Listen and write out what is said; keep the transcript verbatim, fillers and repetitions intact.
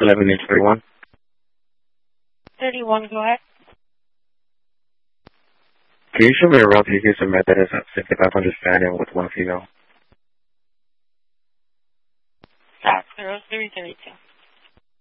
eleven inch thirty-one. thirty-one, go ahead. Can you show me a route to Houston Met that is at sixty-five hundred standing with one female? South zero three three two.